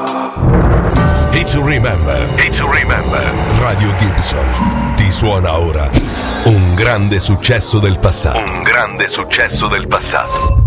It's Remember. Radio Gibson ti suona ora un grande successo del passato.